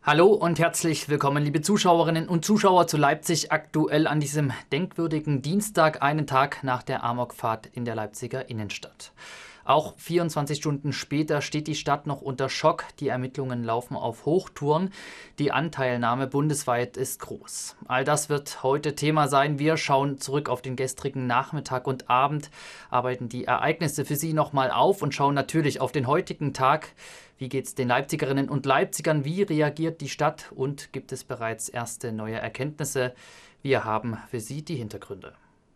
Hallo und herzlich willkommen, liebe Zuschauerinnen und Zuschauer, zu Leipzig aktuell an diesem denkwürdigen Dienstag, einen Tag nach der Amokfahrt in der Leipziger Innenstadt. Auch 24 Stunden später steht die Stadt noch unter Schock. Die Ermittlungen laufen auf Hochtouren. Die Anteilnahme bundesweit ist groß. All das wird heute Thema sein. Wir schauen zurück auf den gestrigen Nachmittag und Abend, arbeiten die Ereignisse für Sie nochmal auf und schauen natürlich auf den heutigen Tag. Wie geht es den Leipzigerinnen und Leipzigern? Wie reagiert die Stadt? Und gibt es bereits erste neue Erkenntnisse? Wir haben für Sie die Hintergründe.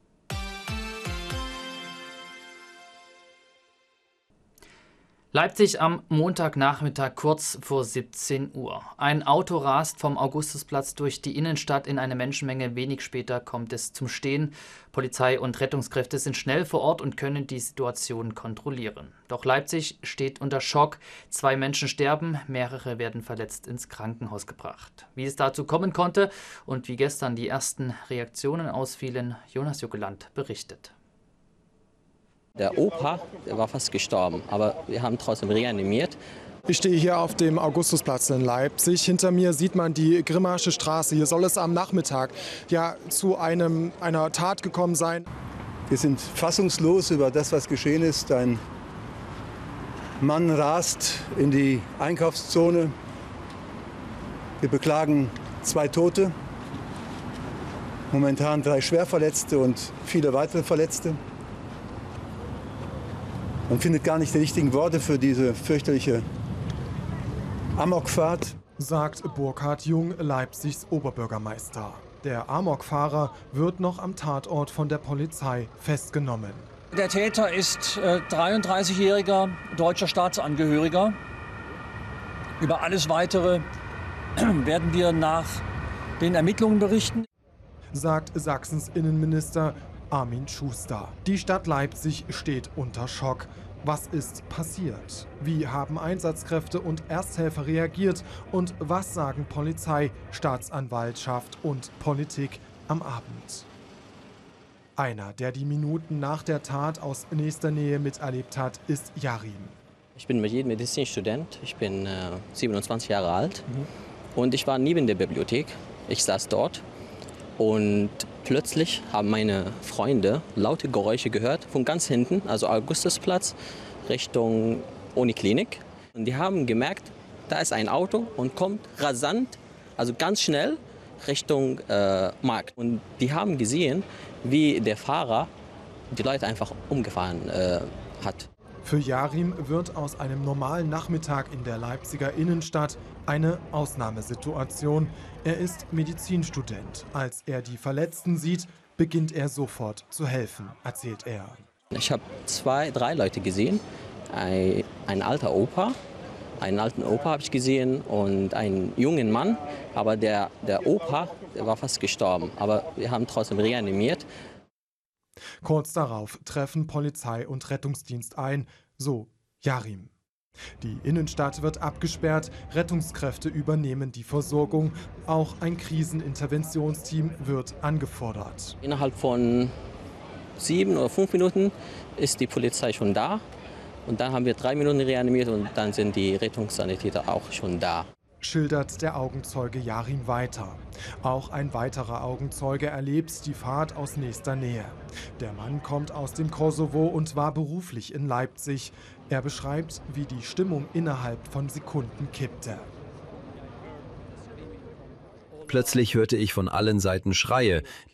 Leipzig am Montagnachmittag kurz vor 17 Uhr. Ein Auto rast vom Augustusplatz durch die Innenstadt in eine Menschenmenge. Wenig später kommt es zum Stehen. Polizei und Rettungskräfte sind schnell vor Ort und können die Situation kontrollieren. Doch Leipzig steht unter Schock. 2 Menschen sterben, mehrere werden verletzt ins Krankenhaus gebracht. Wie es dazu kommen konnte und wie gestern die ersten Reaktionen ausfielen, Jonas Juckeland berichtet. Der Opa, der war fast gestorben, aber wir haben trotzdem reanimiert. Ich stehe hier auf dem Augustusplatz in Leipzig. Hinter mir sieht man die Grimmarsche Straße. Hier soll es am Nachmittag zu einer Tat gekommen sein. Wir sind fassungslos über das, was geschehen ist. Ein Mann rast in die Einkaufszone. Wir beklagen 2 Tote, momentan 3 Schwerverletzte und viele weitere Verletzte. Man findet gar nicht die richtigen Worte für diese fürchterliche Amokfahrt, sagt Burkhard Jung, Leipzigs Oberbürgermeister. Der Amokfahrer wird noch am Tatort von der Polizei festgenommen. Der Täter ist 33-jähriger deutscher Staatsangehöriger. Über alles Weitere werden wir nach den Ermittlungen berichten, sagt Sachsens Innenminister Armin Schuster. Die Stadt Leipzig steht unter Schock. Was ist passiert? Wie haben Einsatzkräfte und Ersthelfer reagiert? Und was sagen Polizei, Staatsanwaltschaft und Politik am Abend? Einer, der die Minuten nach der Tat aus nächster Nähe miterlebt hat, ist Yarim. Ich bin Medizinstudent, ich bin 27 Jahre alt und ich war neben der Bibliothek. Ich saß dort und plötzlich haben meine Freunde laute Geräusche gehört von ganz hinten, also Augustusplatz, Richtung Uniklinik. Und die haben gemerkt, da ist ein Auto und kommt rasant, also ganz schnell Richtung Markt. Und die haben gesehen, wie der Fahrer die Leute einfach umgefahren hat. Für Yarim wird aus einem normalen Nachmittag in der Leipziger Innenstadt eine Ausnahmesituation. Er ist Medizinstudent. Als er die Verletzten sieht, beginnt er sofort zu helfen, erzählt er. Ich habe 2, 3 Leute gesehen. Ein alter Opa, einen alten Opa habe ich gesehen und einen jungen Mann. Aber der Opa, der war fast gestorben. Aber wir haben trotzdem reanimiert. Kurz darauf treffen Polizei und Rettungsdienst ein, so Yarim. Die Innenstadt wird abgesperrt, Rettungskräfte übernehmen die Versorgung, auch ein Kriseninterventionsteam wird angefordert. Innerhalb von 7 oder 5 Minuten ist die Polizei schon da und dann haben wir 3 Minuten reanimiert und dann sind die Rettungssanitäter auch schon da. Schildert der Augenzeuge Yarim weiter. Auch ein weiterer Augenzeuge erlebt die Fahrt aus nächster Nähe. Der Mann kommt aus dem Kosovo und war beruflich in Leipzig. Er beschreibt, wie die Stimmung innerhalb von Sekunden kippte. Plötzlich hörte ich von allen Seiten Schreie.